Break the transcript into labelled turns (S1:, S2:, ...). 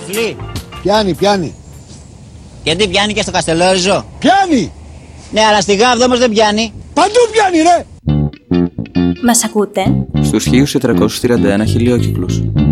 S1: Τυφλή.
S2: Πιάνει.
S1: Γιατί πιάνει και στο Καστελόριζο?
S2: Πιάνει!
S1: Ναι, αλλά στη Γάβδο όμως δεν πιάνει.
S2: Παντού πιάνει, ρε!
S3: Μας ακούτε?
S4: Στους 1431 χιλιόκυκλους.